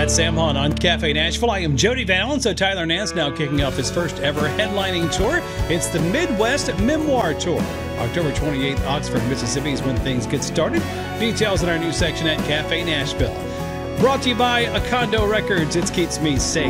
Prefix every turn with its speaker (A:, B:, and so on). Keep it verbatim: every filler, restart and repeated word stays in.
A: That's Sam Hahn on Cafe Nashville. I am Jody Valens. So Tyler Nance now kicking off his first ever headlining tour. It's the Midwest Memoir Tour. October twenty-eighth, Oxford, Mississippi is when things get started. Details in our new section at Cafe Nashville. Brought to you by Acondo Records. It keeps me safe.